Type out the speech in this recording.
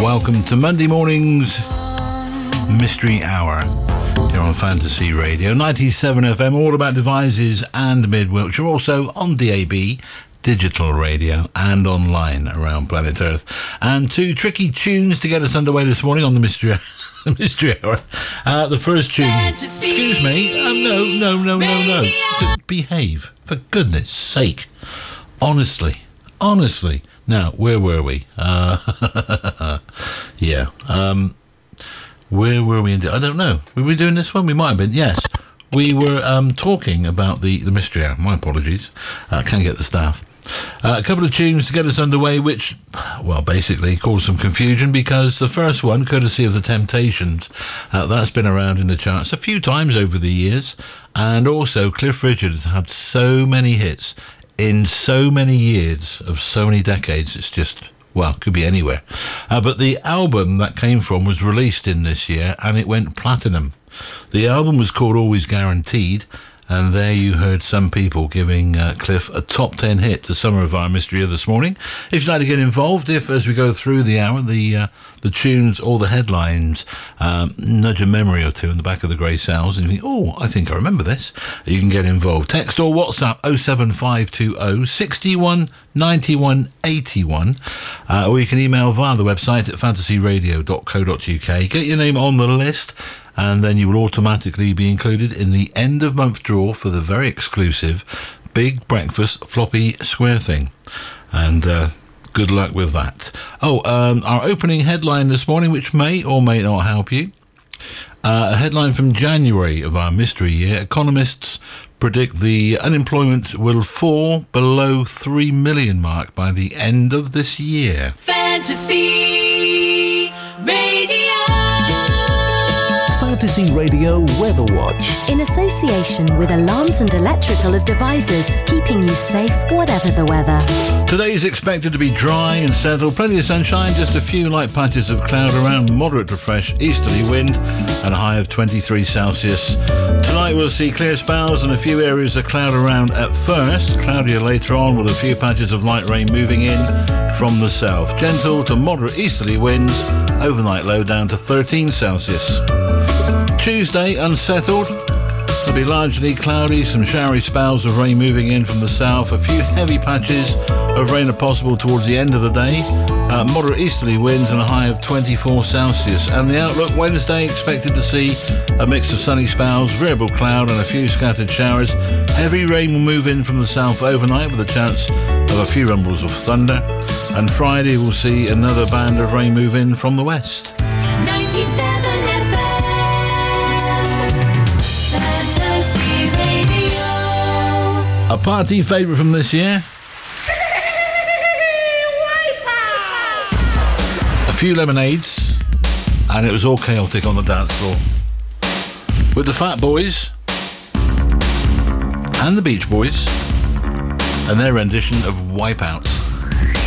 welcome to Monday morning's Mystery Hour here on Fantasy Radio 97 FM, all about devices and mid-Wiltshire, also on DAB, digital radio, and online around planet Earth. And two tricky tunes to get us underway this morning on the Mystery Hour. The first tune, excuse me, no, behave, for goodness sake, honestly. Now, where were we? Where were we? I don't know. Were we doing this one? We might have been, yes. We were talking about the Mystery Hour. My apologies. Can't get the staff. A couple of tunes to get us underway, which, well, basically caused some confusion because the first one, courtesy of The Temptations, that's been around in the charts a few times over the years. And also, Cliff Richard has had so many hits in so many years of so many decades, it's just, well, could be anywhere. But the album that came from was released in this year and it went platinum. The album was called Always Guaranteed, and there you heard some people giving Cliff a top 10 hit to some of our mystery of this morning. If you'd like to get involved, if as we go through the hour, the tunes or the headlines nudge a memory or two in the back of the grey cells and you think, oh, I think I remember this, you can get involved. Text or WhatsApp 07520 61 91 81, or you can email via the website at fantasyradio.co.uk. Get your name on the list, and then you will automatically be included in the end of month draw for the very exclusive Big Breakfast Floppy Square thing. And good luck with that. Our opening headline this morning, which may or may not help you. A headline from January of our mystery year. Economists predict the unemployment will fall below 3 million mark by the end of this year. Fantasy Radio. Fantasy Radio Weather Watch. In association with Alarms and Electrical Devices, keeping you safe whatever the weather. Today is expected to be dry and settled, plenty of sunshine, just a few light patches of cloud around, moderate to fresh easterly wind, and a high of 23 Celsius. Tonight we'll see clear spells and a few areas of cloud around at first, cloudier later on with a few patches of light rain moving in from the south. Gentle to moderate easterly winds, overnight low down to 13 Celsius. Tuesday, unsettled. It'll be largely cloudy, some showery spells of rain moving in from the south. A few heavy patches of rain are possible towards the end of the day. Moderate easterly winds and a high of 24 Celsius. And the outlook, Wednesday, expected to see a mix of sunny spells, variable cloud and a few scattered showers. Heavy rain will move in from the south overnight with a chance of a few rumbles of thunder. And Friday we'll see another band of rain move in from the west. 97 A party favourite from this year? A few lemonades, and it was all chaotic on the dance floor. With the Fat Boys and the Beach Boys and their rendition of Wipeout.